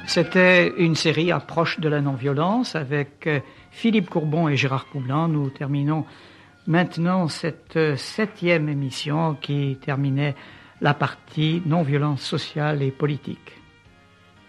C'était une série approche de la non-violence avec Philippe Courbon et Gérard Poublan. Nous terminons maintenant cette 7e émission qui terminait la partie non-violence sociale et politique.